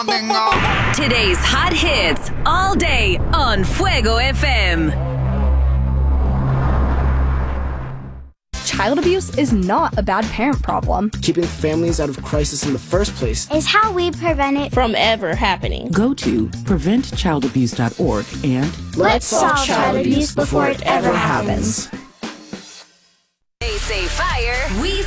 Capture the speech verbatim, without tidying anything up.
Today's hot hits all day on Fuego F M. Child abuse is not a bad parent problem. Keeping families out of crisis in the first place is how we prevent it from ever happening. Go to prevent child abuse dot org and let's solve child abuse before it ever happens. They say fire, we